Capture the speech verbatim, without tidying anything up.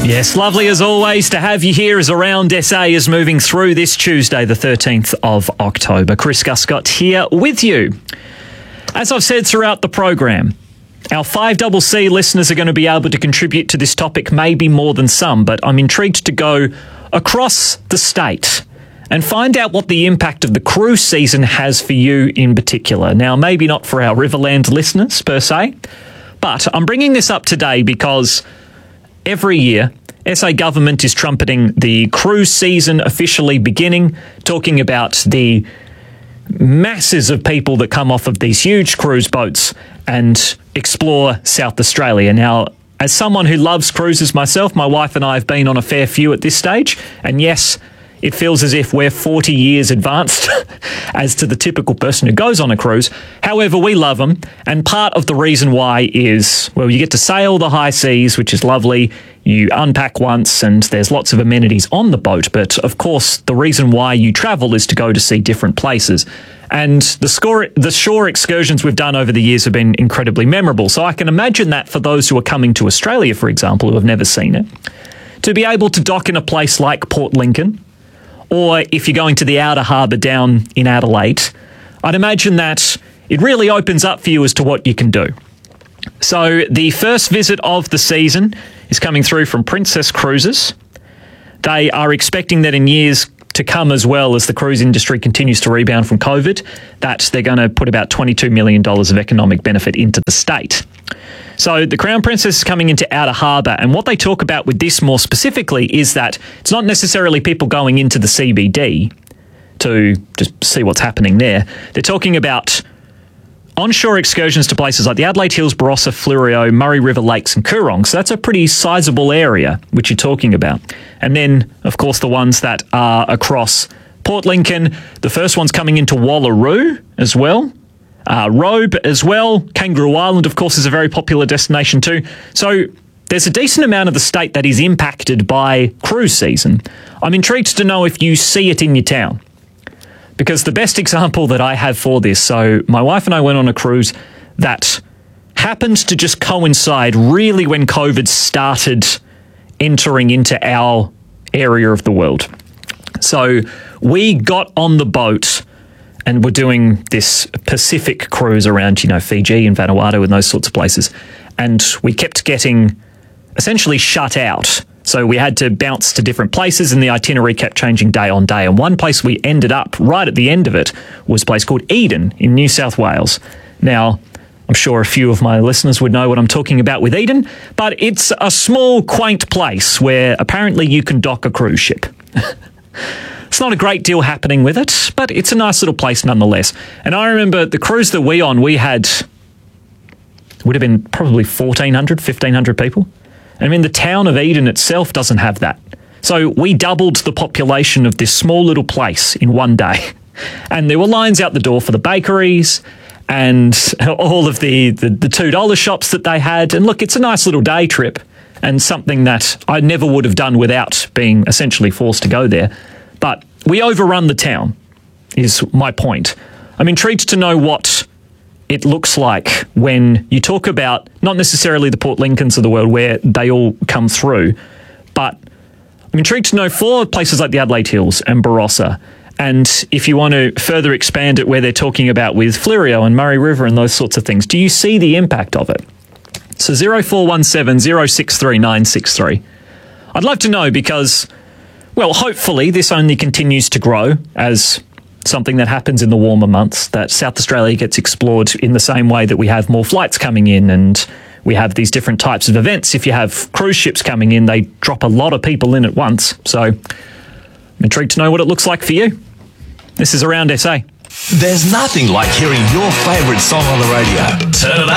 Yes, lovely as always to have you here as Around S A is moving through this Tuesday, the thirteenth of October. Chris Guscott here with you. As I've said throughout the program, our five C C listeners are going to be able to contribute to this topic, maybe more than some, but I'm intrigued to go across the state and find out what the impact of the cruise season has for you in particular. Now, maybe not for our Riverland listeners per se, but I'm bringing this up today because every year, S A government is trumpeting the cruise season officially beginning, talking about the masses of people that come off of these huge cruise boats and explore South Australia. Now, as someone who loves cruises myself, my wife and I have been on a fair few at this stage, and yes, it feels as if we're forty years advanced as to the typical person who goes on a cruise. However, we love them, and part of the reason why is, well, you get to sail the high seas, which is lovely. You unpack once, and there's lots of amenities on the boat. But, of course, the reason why you travel is to go to see different places. And the, score, the shore excursions we've done over the years have been incredibly memorable. So I can imagine that for those who are coming to Australia, for example, who have never seen it, to be able to dock in a place like Port Lincoln, or if you're going to the outer harbour down in Adelaide, I'd imagine that it really opens up for you as to what you can do. So the first visit of the season is coming through from Princess Cruises. They are expecting that in years to come, as well as the cruise industry continues to rebound from COVID, that they're going to put about twenty-two million dollars of economic benefit into the state. So the Crown Princess is coming into Outer Harbour, and what they talk about with this more specifically is that it's not necessarily people going into the C B D to just see what's happening there. They're talking about onshore excursions to places like the Adelaide Hills, Barossa, Fleurieu, Murray River Lakes and Coorong. So that's a pretty sizable area which you're talking about. And then, of course, the ones that are across Port Lincoln. The first one's coming into Wallaroo as well. Uh, Robe as well. Kangaroo Island, of course, is a very popular destination too. So there's a decent amount of the state that is impacted by cruise season. I'm intrigued to know if you see it in your town. Because the best example that I have for this, so my wife and I went on a cruise that happened to just coincide really when COVID started entering into our area of the world. So we got on the boat and we're doing this Pacific cruise around, you know, Fiji and Vanuatu and those sorts of places. And we kept getting essentially shut out. So we had to bounce to different places and the itinerary kept changing day on day. And one place we ended up right at the end of it was a place called Eden in New South Wales. Now, I'm sure a few of my listeners would know what I'm talking about with Eden, but it's a small, quaint place where apparently you can dock a cruise ship. It's not a great deal happening with it, but it's a nice little place nonetheless. And I remember the cruise that we on, we had, would have been probably fourteen hundred, fifteen hundred people. I mean, the town of Eden itself doesn't have that. So we doubled the population of this small little place in one day. And there were lines out the door for the bakeries and all of the, the, the two dollar shops that they had. And look, it's a nice little day trip and something that I never would have done without being essentially forced to go there. But we overrun the town, is my point. I'm intrigued to know what it looks like when you talk about not necessarily the Port Lincolns of the world where they all come through, but I'm intrigued to know for places like the Adelaide Hills and Barossa, and if you want to further expand it where they're talking about with Fleurieu and Murray River and those sorts of things, do you see the impact of it? So zero four one seven, zero six three nine six three. I'd love to know because, well, hopefully this only continues to grow as something that happens in the warmer months, that South Australia gets explored in the same way that we have more flights coming in and we have these different types of events. If you have cruise ships coming in, they drop a lot of people in at once. So I'm intrigued to know what it looks like for you. This is Around S A. There's nothing like hearing your favourite song on the radio. Turn it up.